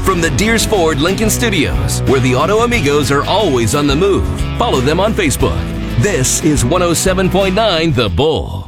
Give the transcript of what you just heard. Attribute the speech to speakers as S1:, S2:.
S1: From the Deers Ford Lincoln Studios, where the Auto Amigos are always on the move. Follow them on Facebook. This is 107.9 The Bull.